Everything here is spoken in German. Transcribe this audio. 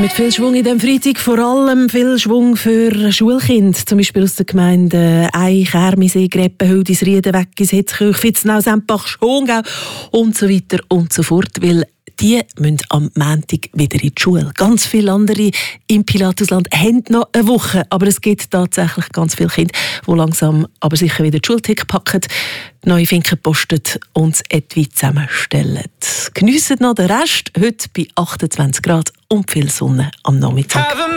Mit viel Schwung in diesem Freitag, vor allem viel Schwung für Schulkinder, zum Beispiel aus den Gemeinden Eich, Ermisee, Greppen, Hildis, Rieden, Weggis, Hitzkirch, Fitznau, Sempach, Schongau und so weiter und so fort, weil die müssen am Montag wieder in die Schule. Ganz viele andere im Pilatusland haben noch eine Woche, aber es gibt tatsächlich ganz viele Kinder, die langsam aber sicher wieder die Schulticket packen, neue Finken posten und das Etui zusammenstellen. Geniessen noch den Rest, heute bei 28 Grad und viel Sonne am Nachmittag.